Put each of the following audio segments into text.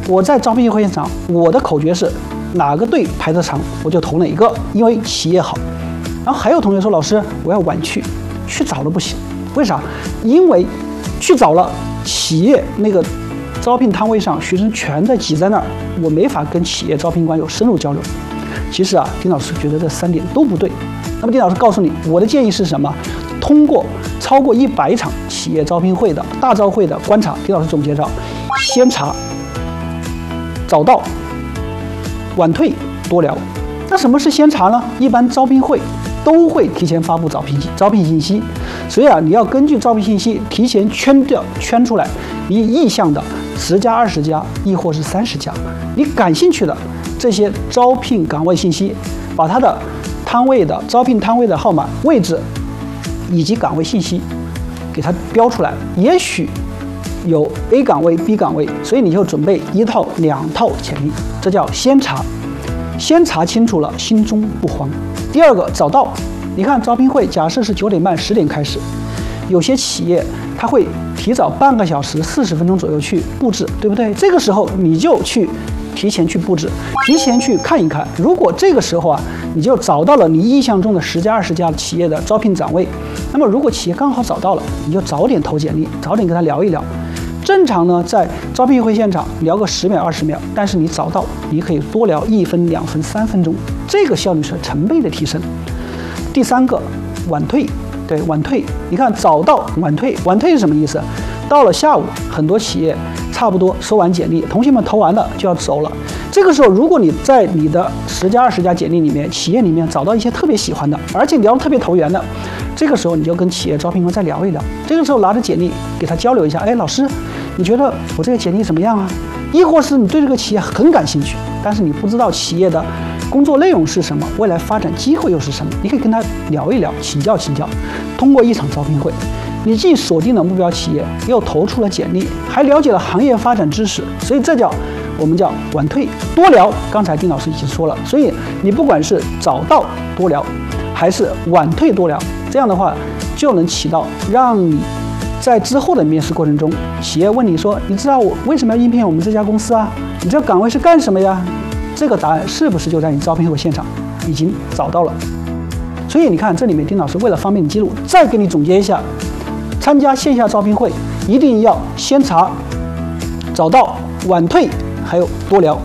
我在招聘会现场，我的口诀是哪个队排得长，我就投哪一个，因为企业好。然后还有同学说，老师，我要晚去早了不行，为啥？因为去早了，企业那个招聘摊位上学生全在挤在那儿，我没法跟企业招聘官有深入交流。其实啊，丁老师觉得这3点都不对。那么丁老师告诉你，我的建议是什么？通过超过100场企业招聘会的大招会的观察，丁老师总结到：先查、早到、晚退、多聊。那什么是先查呢？一般招聘会都会提前发布招聘信息，所以啊，你要根据招聘信息提前圈出来你意向的10家、20家，亦或是30家，你感兴趣的这些招聘岗位信息，把它的招聘摊位的号码、位置以及岗位信息给它标出来。也许有 A 岗位、B 岗位，所以你就准备1套、2套简历，这叫先查。先查清楚了，心中不慌。第二个，早到。你看招聘会，假设是9点半、10点开始，有些企业它会提早半个小时、40分钟左右去布置，对不对？这个时候你就提前去布置，提前去看一看。如果这个时候啊，你就找到了你意向中的10家、20家企业的招聘岗位，那么如果企业刚好找到了，你就早点投简历，早点跟他聊一聊。正常呢，在招聘会现场聊个10秒、20秒，但是你早到，你可以多聊1分、2分、3分钟，这个效率是成倍的提升。第3个，晚退。对，晚退，你看早到晚退，晚退是什么意思？到了下午，很多企业差不多收完简历，同学们投完了就要走了。这个时候，如果你在你的10家、20家简历里面，企业里面找到一些特别喜欢的，而且聊得特别投缘的，这个时候你就跟企业招聘官再聊一聊。这个时候拿着简历给他交流一下，哎，老师，你觉得我这个简历怎么样啊？亦或是你对这个企业很感兴趣，但是你不知道企业的工作内容是什么，未来发展机会又是什么，你可以跟他聊一聊，请教。通过一场招聘会，你既锁定了目标企业，又投出了简历，还了解了行业发展知识，所以这我们叫晚退多聊。刚才丁老师已经说了，所以你不管是早到多聊，还是晚退多聊，这样的话就能起到让你在之后的面试过程中，企业问你说，你知道我为什么要应聘我们这家公司啊？你这个岗位是干什么呀？这个答案是不是就在你招聘会现场已经找到了？所以你看，这里面丁老师为了方便你记录，再给你总结一下：参加线下招聘会一定要先查、早到、晚退，还有多聊。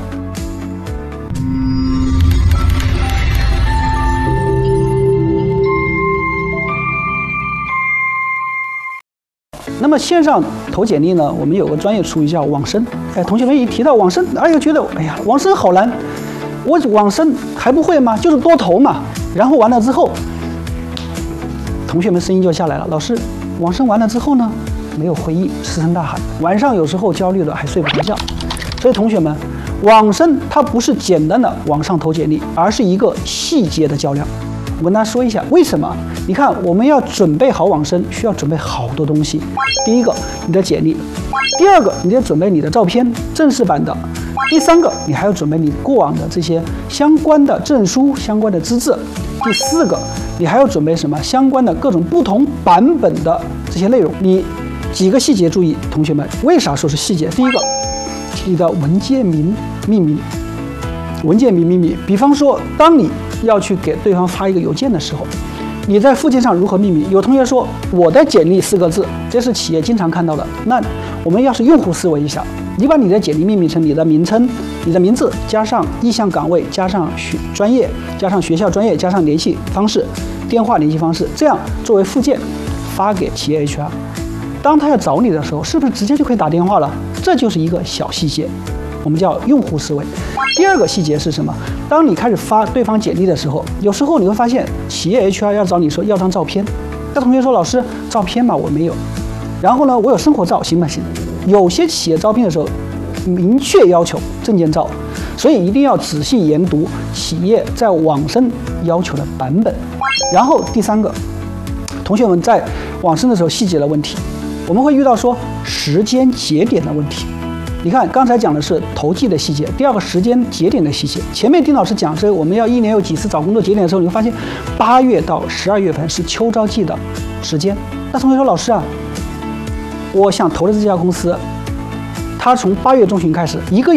那么线上投简历呢，我们有个专业术语叫网申。哎，同学们一提到网申，哎呀，觉得哎呀，网申好难，我网申还不会吗？就是多投嘛。然后完了之后，同学们声音就下来了，老师，网申完了之后呢，没有回应，石沉大海，晚上有时候焦虑的还睡不着觉。所以同学们，网申它不是简单的网上投简历，而是一个细节的较量。我跟大家说一下为什么。你看，我们要准备好网申，需要准备好多东西。第一个，你的简历；第二个，你得准备你的照片，正式版的；第3个，你还要准备你过往的这些相关的证书、相关的资质；第4个，你还要准备什么？相关的各种不同版本的这些内容。你几个细节注意，同学们，为啥说是细节？第一个，你的文件名命名。文件名命名，比方说，当你要去给对方发一个邮件的时候，你在附件上如何命名？有同学说我的简历4个字，这是企业经常看到的。那我们要是用户思维一下，你把你的简历命名成你的名称、你的名字加上意向岗位，加上专业，加上学校专业，加上联系方式、电话联系方式，这样作为附件发给企业 HR。当他要找你的时候，是不是直接就可以打电话了？这就是一个小细节，我们叫用户思维。第2个细节是什么？当你开始发对方简历的时候，有时候你会发现企业 HR 要找你说要张照片，那同学说老师照片嘛我没有，然后呢我有生活照行不行？有些企业招聘的时候明确要求证件照，所以一定要仔细研读企业在网申要求的版本。然后第3个，同学们在网申的时候细节的问题，我们会遇到说时间节点的问题。你看，刚才讲的是投递的细节，第2个时间节点的细节。前面丁老师讲这我们要1年有几次找工作节点的时候，你会发现8月到12月份是秋招季的时间。那同学说，老师啊，我想投的这家公司，他从8月中旬开始，1个月